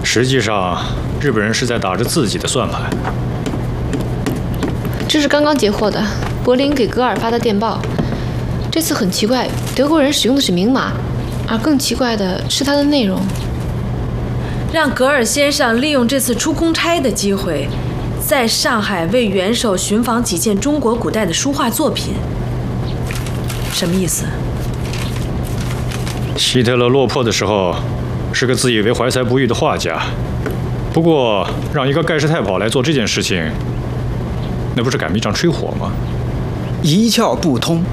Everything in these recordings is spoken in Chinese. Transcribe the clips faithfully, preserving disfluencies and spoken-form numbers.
实际上，日本人是在打着自己的算盘。 这是刚刚截获的柏林给格尔发的电报。这次很奇怪，德国人使用的是明码，而更奇怪的是它的内容。 让格尔先生利用这次出公差的机会，在上海为元首寻访几件中国古代的书画作品，什么意思？ 希特勒落魄的时候，是个自以为怀才不遇的画家。不过，让一个盖世太保来做这件事情，那不是赶迷仗吹火吗？ 一窍不通。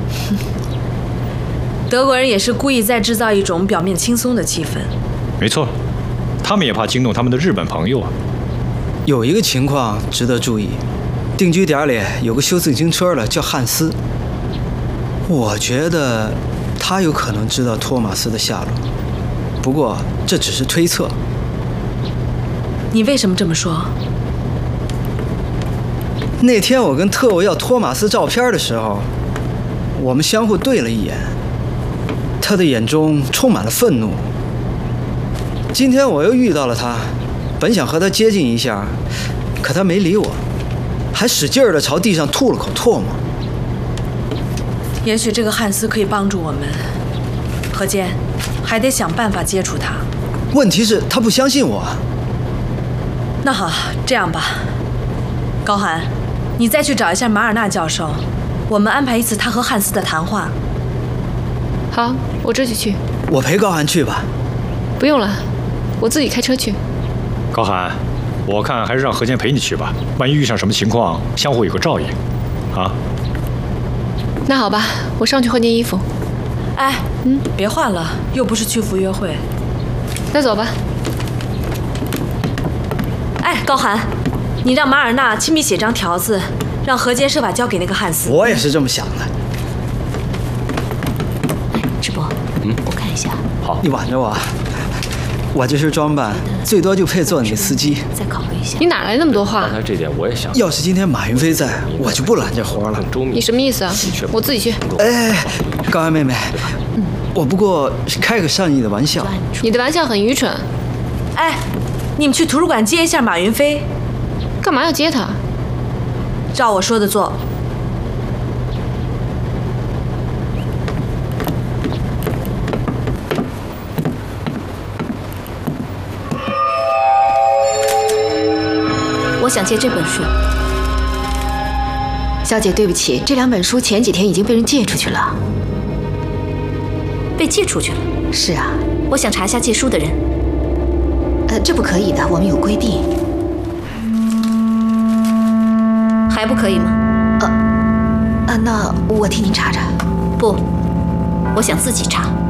德国人也是故意在制造一种表面轻松的气氛。 没错，他们也怕惊动他们的日本朋友啊。 有一个情况值得注意，定居点里有个修自行车的叫汉斯，我觉得他有可能知道托马斯的下落，不过这只是推测。 你为什么这么说？ 那天我跟特务要托马斯照片的时候，我们相互对了一眼，他的眼中充满了愤怒。今天我又遇到了他，本想和他接近一下，可他没理我，还使劲儿地朝地上吐了口唾沫。 也许这个汉斯可以帮助我们，何坚，还得想办法接触他。 问题是，他不相信我。 那好，这样吧，高寒，你再去找一下马尔纳教授，我们安排一次他和汉斯的谈话。 好，我这就去。 我陪高寒去吧。 不用了，我自己开车去。 高寒，我看还是让何坚陪你去吧，万一遇上什么情况，相互有个照应，啊？ 那好吧，我上去换件衣服。 哎，嗯，别换了，又不是去赴约会。 那走吧。 哎，高寒，你让马尔纳亲笔写张条子，让何坚设法交给那个汉斯。 我也是这么想的。 哎，直播，嗯，我看一下。 好，你挽着我。我这身装扮最多就配做你的司机。 再考虑一下。 你哪来那么多话？ 刚才这点我也想。 要是今天马云飞在，我就不揽这活了。 你什么意思啊？我自己去。 哎，高寒妹妹，嗯，我不过是开个善意的玩笑。 你的玩笑很愚蠢。 哎，你们去图书馆接一下马云飞。 干嘛要接他？ 照我说的做。 我想借这本书。小姐，对不起，这两本书前几天已经被人借出去了。 被借出去了？ 是啊， 我想查一下借书的人。 呃，这不可以的，我们有规定。 还不可以吗？ 呃，啊，那我替您查查。 不，我想自己查。